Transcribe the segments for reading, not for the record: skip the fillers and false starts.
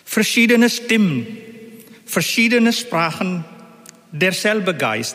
Verschiedene Stimmen, verschiedene Sprachen, derselbe Geist.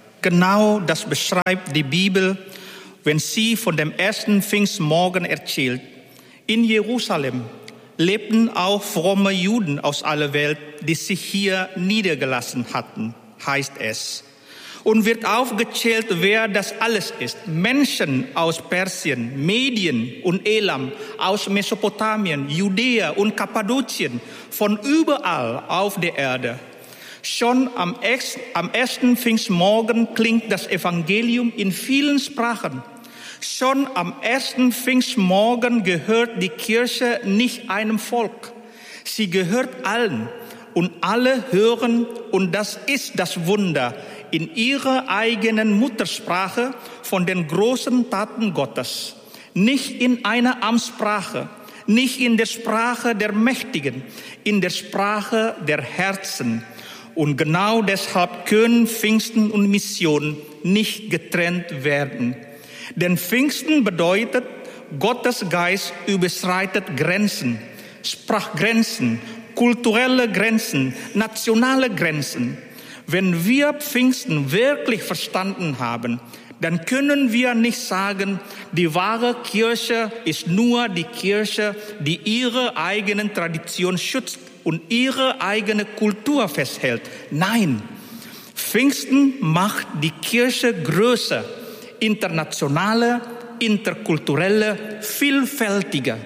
Genau das beschreibt die Bibel, wenn sie von dem ersten Pfingstmorgen erzählt. In Jerusalem lebten auch fromme Juden aus aller Welt, die sich hier niedergelassen hatten, heißt es. Und wird aufgezählt, wer das alles ist. Menschen aus Persien, Medien und Elam, aus Mesopotamien, Judäa und Kappadokien, von überall auf der Erde. Schon am ersten Pfingstmorgen klingt das Evangelium in vielen Sprachen. Schon am ersten Pfingstmorgen gehört die Kirche nicht einem Volk. Sie gehört allen und alle hören, und das ist das Wunder, in ihrer eigenen Muttersprache von den großen Taten Gottes. Nicht in einer Amtssprache, nicht in der Sprache der Mächtigen, in der Sprache der Herzen. Und genau deshalb können Pfingsten und Mission nicht getrennt werden. Denn Pfingsten bedeutet, Gottes Geist überschreitet Grenzen, Sprachgrenzen, kulturelle Grenzen, nationale Grenzen. Wenn wir Pfingsten wirklich verstanden haben, dann können wir nicht sagen, die wahre Kirche ist nur die Kirche, die ihre eigenen Tradition schützt und ihre eigene Kultur festhält. Nein, Pfingsten macht die Kirche größer, internationaler, interkultureller, vielfältiger.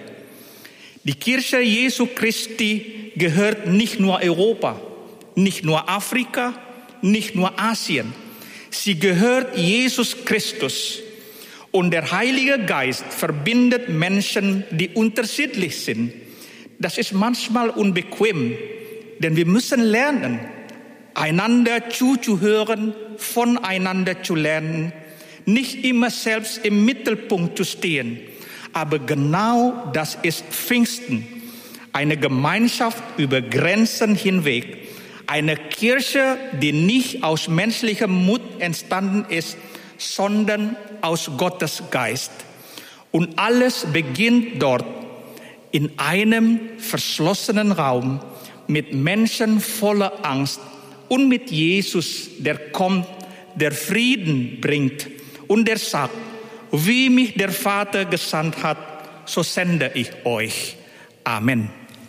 Die Kirche Jesu Christi gehört nicht nur Europa, nicht nur Afrika, nicht nur Asien. Sie gehört Jesus Christus. Und der Heilige Geist verbindet Menschen, die unterschiedlich sind. Das ist manchmal unbequem, denn wir müssen lernen, einander zuzuhören, voneinander zu lernen, nicht immer selbst im Mittelpunkt zu stehen. Aber genau das ist Pfingsten. Eine Gemeinschaft über Grenzen hinweg. Eine Kirche, die nicht aus menschlichem Mut entstanden ist, sondern aus Gottes Geist. Und alles beginnt dort, in einem verschlossenen Raum, mit Menschen voller Angst und mit Jesus, der kommt, der Frieden bringt und der sagt, wie mich der Vater gesandt hat, so sende ich euch. Amen.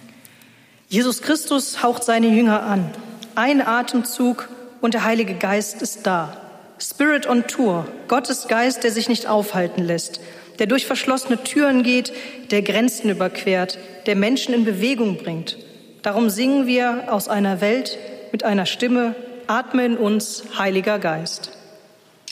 Jesus Christus haucht seine Jünger an. Ein Atemzug und der Heilige Geist ist da. Spirit on Tour, Gottes Geist, der sich nicht aufhalten lässt, der durch verschlossene Türen geht, der Grenzen überquert, der Menschen in Bewegung bringt. Darum singen wir aus einer Welt mit einer Stimme, atme in uns, Heiliger Geist.